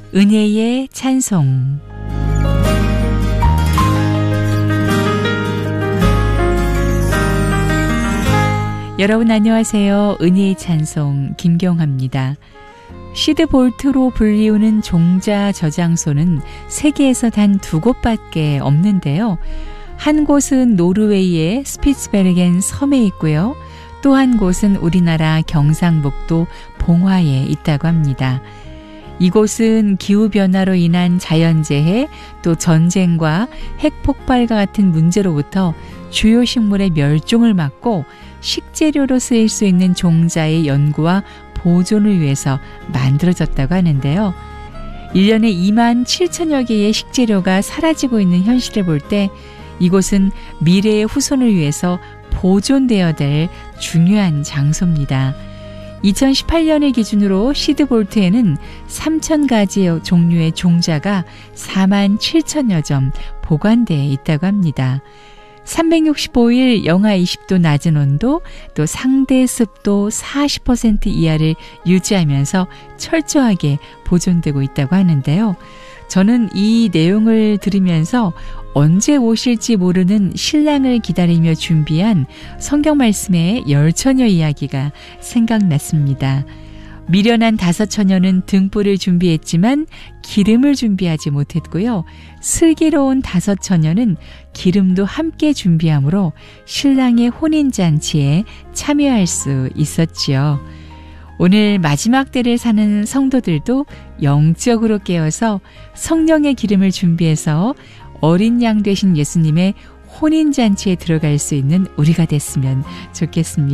은혜의 찬송. 여러분 안녕하세요. 은혜의 찬송 김경화입니다. 시드 볼트로 불리우는 종자 저장소는 세계에서 단 2곳밖에 없는데요. 한 곳은 노르웨이의 스피츠베르겐 섬에 있고요. 또 한 곳은 우리나라 경상북도 봉화에 있다고 합니다. 이곳은 기후변화로 인한 자연재해, 또 전쟁과 핵폭발과 같은 문제로부터 주요 식물의 멸종을 막고 식재료로 쓰일 수 있는 종자의 연구와 보존을 위해서 만들어졌다고 하는데요. 1년에 2만 7천여 개의 식재료가 사라지고 있는 현실을 볼 때 이곳은 미래의 후손을 위해서 보존되어야 될 중요한 장소입니다. 2018년을 기준으로 시드볼트에는 3,000가지 종류의 종자가 4만 7천여 점 보관되어 있다고 합니다. 365일 영하 20도 낮은 온도, 또 상대 습도 40% 이하를 유지하면서 철저하게 보존되고 있다고 하는데요. 저는 이 내용을 들으면서 언제 오실지 모르는 신랑을 기다리며 준비한 성경 말씀의 10처녀 이야기가 생각났습니다. 미련한 5처녀는 등불을 준비했지만 기름을 준비하지 못했고요. 슬기로운 5처녀는 기름도 함께 준비하므로 신랑의 혼인잔치에 참여할 수 있었지요. 오늘 마지막 때를 사는 성도들도 영적으로 깨어서 성령의 기름을 준비해서 어린 양 되신 예수님의 혼인잔치에 들어갈 수 있는 우리가 됐으면 좋겠습니다.